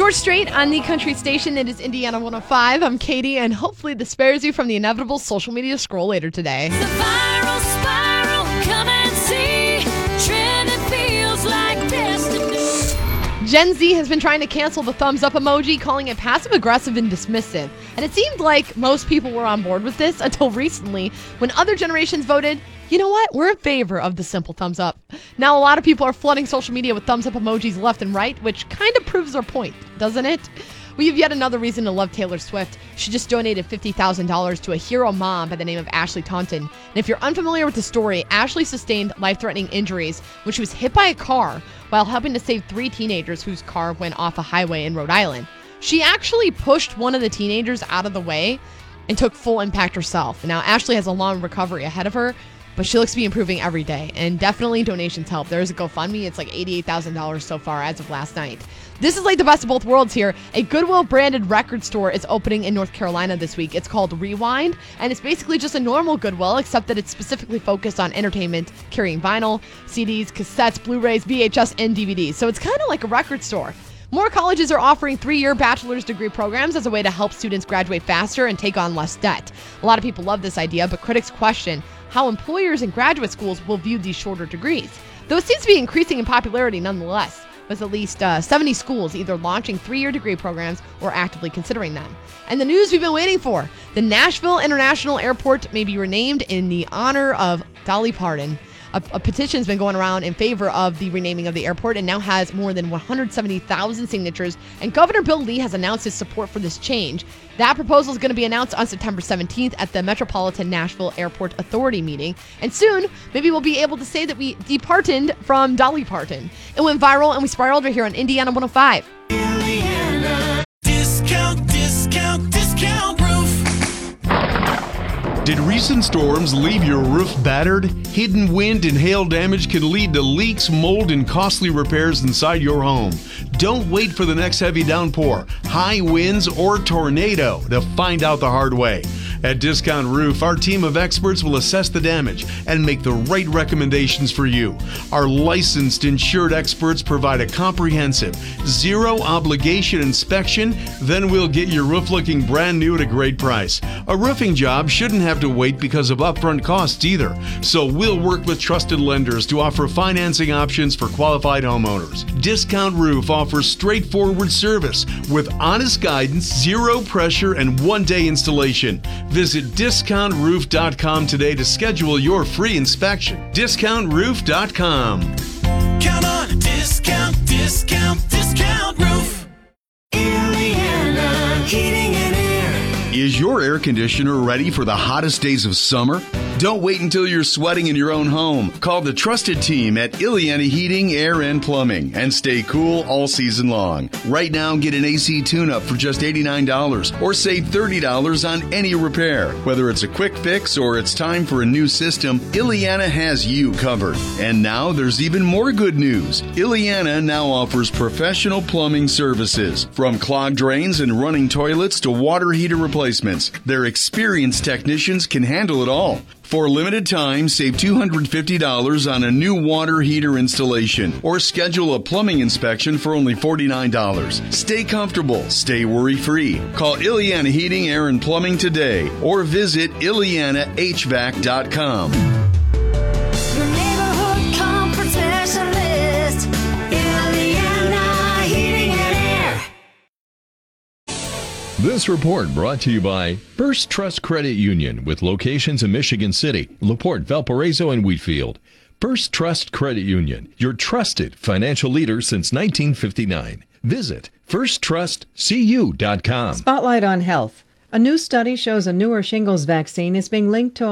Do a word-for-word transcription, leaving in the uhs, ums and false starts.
George Strait on the country station. It is Indiana one oh five. I'm Katie, and hopefully this spares you from the inevitable social media scroll later today. The viral spiral, come and see. Trending feels like destiny. Gen Z has been trying to cancel the thumbs up emoji, calling it passive-aggressive and dismissive. And it seemed like most people were on board with this until recently, when other generations voted, you know what, we're in favor of the simple thumbs up. Now a lot of people are flooding social media with thumbs up emojis left and right, which kind of proves their point, doesn't it? We have yet another reason to love Taylor Swift. She just donated fifty thousand dollars to a hero mom by the name of Ashley Taunton. And if you're unfamiliar with the story, Ashley sustained life-threatening injuries when she was hit by a car while helping to save three teenagers whose car went off a highway in Rhode Island. She actually pushed one of the teenagers out of the way and took full impact herself. Now, Ashley has a long recovery ahead of her, but she looks to be improving every day, and definitely donations help. There's a GoFundMe. It's like eighty-eight thousand dollars so far as of last night. This is like the best of both worlds here. A Goodwill-branded record store is opening in North Carolina this week. It's called Rewind, and it's basically just a normal Goodwill, except that it's specifically focused on entertainment, carrying vinyl, C Ds, cassettes, Blu-rays, V H S, and D V Ds. So it's kind of like a record store. More colleges are offering three-year bachelor's degree programs as a way to help students graduate faster and take on less debt. A lot of people love this idea, but critics question how employers and graduate schools will view these shorter degrees. Though it seems to be increasing in popularity nonetheless, with at least uh, seventy schools either launching three-year degree programs or actively considering them. And the news we've been waiting for. The Nashville International Airport may be renamed in the honor of Dolly Parton. A, a petition's been going around in favor of the renaming of the airport and now has more than one hundred seventy thousand signatures, and Governor Bill Lee has announced his support for this change. That proposal is going to be announced on September seventeenth at the Metropolitan Nashville Airport Authority meeting, and soon, maybe we'll be able to say that we departed from Dolly Parton. It went viral and we spiraled right here on Indiana one oh five. Indiana. Discount, discount, discount roof. Did recent storms leave your roof battered? Hidden wind and hail damage can lead to leaks, mold, and costly repairs inside your home. Don't wait for the next heavy downpour, high winds, or tornado to find out the hard way. At Discount Roof, our team of experts will assess the damage and make the right recommendations for you. Our licensed insured experts provide a comprehensive, zero-obligation inspection, then we'll get your roof looking brand new at a great price. A roofing job shouldn't have to wait because of upfront costs either, so we'll work with trusted lenders to offer financing options for qualified homeowners. Discount Roof offers straightforward service with honest guidance, zero pressure, and one-day installation. Visit discount roof dot com today to schedule your free inspection. discount roof dot com. Count on a discount, discount, discount roof. Indiana Heating and Air. Is your air conditioner ready for the hottest days of summer? Don't wait until you're sweating in your own home. Call the trusted team at Ileana Heating, Air, and Plumbing and stay cool all season long. Right now, get an A C tune-up for just eighty-nine dollars or save thirty dollars on any repair. Whether it's a quick fix or it's time for a new system, Ileana has you covered. And now there's even more good news. Ileana now offers professional plumbing services. From clogged drains and running toilets to water heater replacements, their experienced technicians can handle it all. For a limited time, save two hundred fifty dollars on a new water heater installation or schedule a plumbing inspection for only forty-nine dollars. Stay comfortable, stay worry-free. Call Ileana Heating, Air, and Plumbing today or visit Ileana H V A C dot com. Your neighborhood comfort specialist. Ileana Heating and Air. This report brought to you by First Trust Credit Union with locations in Michigan City, LaPorte, Valparaiso, and Wheatfield. First Trust Credit Union, your trusted financial leader since nineteen fifty-nine. Visit first trust c u dot com. Spotlight on Health. A new study shows a newer shingles vaccine is being linked to